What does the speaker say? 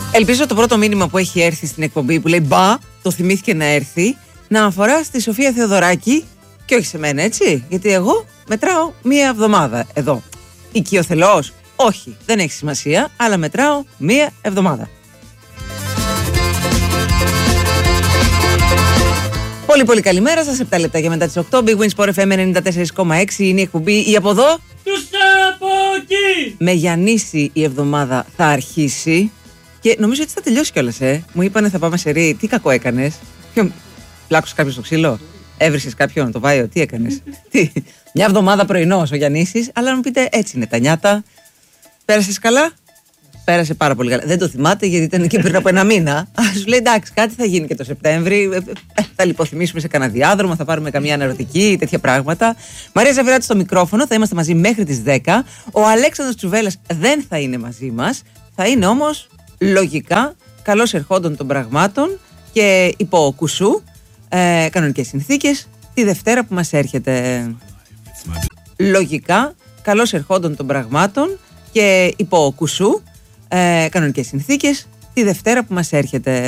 Ελπίζω το πρώτο μήνυμα που έχει έρθει στην εκπομπή που λέει μπα, το θυμήθηκε να έρθει, να αφορά στη Σοφία Θεοδωράκη και όχι σε μένα, έτσι. Γιατί εγώ μετράω μία εβδομάδα εδώ. Οικειοθελώς, όχι, δεν έχει σημασία, αλλά μετράω μία εβδομάδα. Πολύ πολύ καλημέρα σας, 7 λεπτά και μετά τις 8. Big Win Sport FM 94,6 είναι η εκπομπή. Η από εδώ. Τους από εκεί! Με Γιαννίση η εβδομάδα θα αρχίσει. Και νομίζω ότι θα τελειώσει κιόλας, Μου είπανε θα πάμε σε ρί. Τι κακό έκανες? Πλάκωσες κάποιος στο ξύλο? Έβρισες κάποιον το βάιο? Τι έκανες? Τι? Μια εβδομάδα πρωινός ο Γιαννίσης. Αλλά να μου πείτε, έτσι είναι τα νιάτα. Πέρασες καλά? Πέρασε πάρα πολύ καλά. Δεν το θυμάται γιατί ήταν εκεί πριν από ένα μήνα. Σου λέει εντάξει, κάτι θα γίνει και το Σεπτέμβρη. Θα λιποθυμίσουμε σε κανένα διάδρομο, θα πάρουμε καμία αναρωτική, τέτοια πράγματα. Μαρία Ζαφυράτη στο μικρόφωνο, θα είμαστε μαζί μέχρι τις 10. Ο Αλέξανδρος Τσουβέλλας δεν θα είναι μαζί μας. Θα είναι όμως λογικά καλώς ερχόντων των πραγμάτων και υπό κουσού, κανονικές συνθήκες, τη Δευτέρα που μας έρχεται. Λογικά καλώς ερχόντων των πραγμάτων και υπό κουσού, κανονικές συνθήκες, τη Δευτέρα που μας έρχεται.